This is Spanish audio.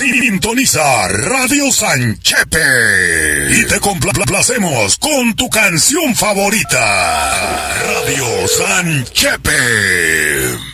Sintoniza Radio Sanchepe y te complacemos con tu canción favorita. Radio Sanchepe.